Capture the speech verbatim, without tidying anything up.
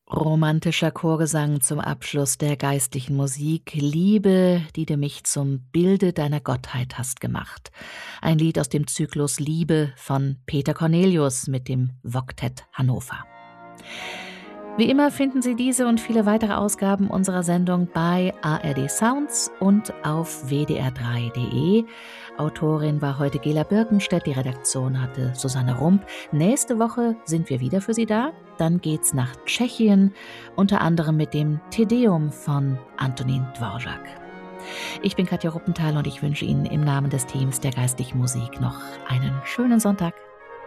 Romantischer Chorgesang zum Abschluss der geistlichen Musik. Liebe, die du mich zum Bilde deiner Gottheit hast gemacht. Ein Lied aus dem Zyklus Liebe von Peter Cornelius mit dem Voktett Hannover. Wie immer finden Sie diese und viele weitere Ausgaben unserer Sendung bei A R D Sounds und auf w d r drei punkt d e. Autorin war heute Gela Birkenstedt, die Redaktion hatte Susanne Rump. Nächste Woche sind wir wieder für Sie da. Dann geht's nach Tschechien, unter anderem mit dem Te Deum von Antonín Dvořák. Ich bin Katja Ruppenthal und ich wünsche Ihnen im Namen des Teams der Geistlichen Musik noch einen schönen Sonntag.